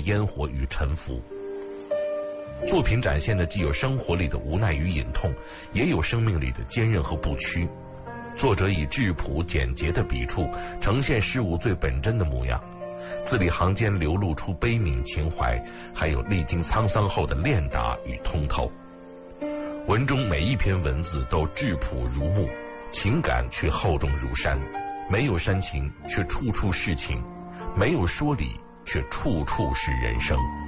烟火与沉浮。作品展现的既有生活里的无奈与隐痛，也有生命里的坚韧和不屈。作者以质朴简洁的笔触呈现事物最本真的模样，字里行间流露出悲悯情怀，还有历经沧桑后的练达与通透。文中每一篇文字都质朴如木，情感却厚重如山，没有煽情却处处是情，没有说理却处处是人生。